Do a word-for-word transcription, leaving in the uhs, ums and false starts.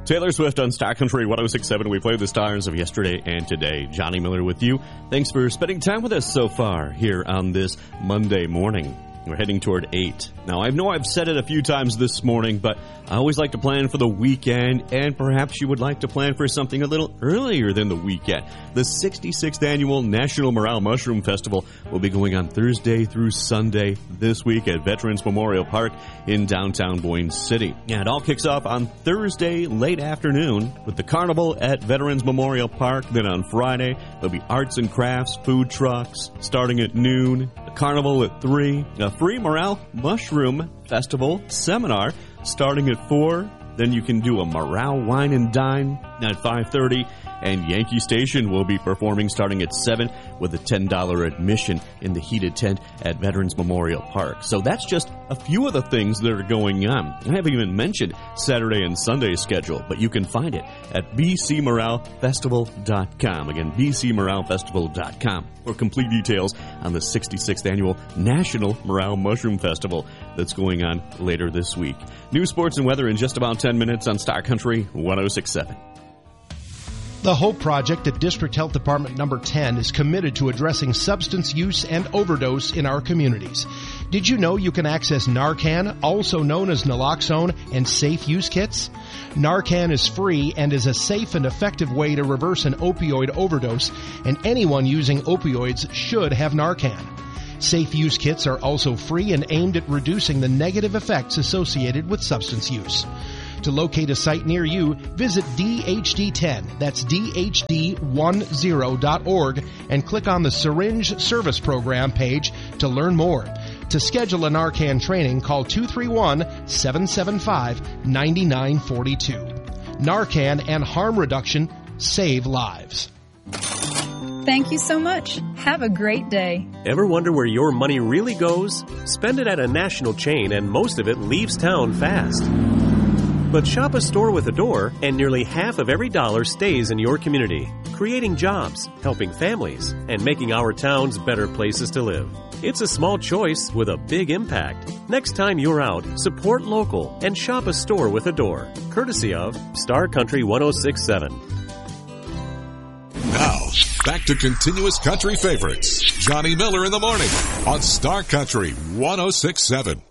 Taylor Swift on Star Country one oh six point seven. We played the stars of yesterday and today. Johnny Miller with you. Thanks for spending time with us so far here on this Monday morning. We're heading toward eight. Now, I know I've said it a few times this morning, but I always like to plan for the weekend, and perhaps you would like to plan for something a little earlier than the weekend. The sixty-sixth Annual National Morale Mushroom Festival will be going on Thursday through Sunday this week at Veterans Memorial Park in downtown Boyne City. Yeah, it all kicks off on Thursday late afternoon with the carnival at Veterans Memorial Park. Then on Friday, there'll be arts and crafts, food trucks starting at noon, the carnival at three, a free Morale Mushroom Festival seminar starting at four. Then you can do a Morale Wine and Dine at five thirty. And Yankee Station will be performing starting at seven with a ten dollars admission in the heated tent at Veterans Memorial Park. So that's just a few of the things that are going on. I haven't even mentioned Saturday and Sunday's schedule, but you can find it at b c morale festival dot com. Again, b c morale festival dot com for complete details on the sixty-sixth Annual National Morale Mushroom Festival that's going on later this week. News, sports, and weather in just about ten minutes on Star Country one oh six point seven. The HOPE Project at District Health Department number ten is committed to addressing substance use and overdose in our communities. Did you know you can access Narcan, also known as naloxone, and safe use kits? Narcan is free and is a safe and effective way to reverse an opioid overdose, and anyone using opioids should have Narcan. Safe use kits are also free and aimed at reducing the negative effects associated with substance use. To locate a site near you, visit D H D ten, that's D H D ten dot org, and click on the Syringe Service Program page to learn more. To schedule a Narcan training, call two three one, seven seven five, nine nine four two. Narcan and harm reduction save lives. Thank you so much. Have a great day. Ever wonder where your money really goes? Spend it at a national chain and most of it leaves town fast. But shop a store with a door, and nearly half of every dollar stays in your community, creating jobs, helping families, and making our towns better places to live. It's a small choice with a big impact. Next time you're out, support local and shop a store with a door, courtesy of Star Country one oh six point seven. Now, back to continuous country favorites. Johnny Miller in the morning on Star Country one oh six point seven.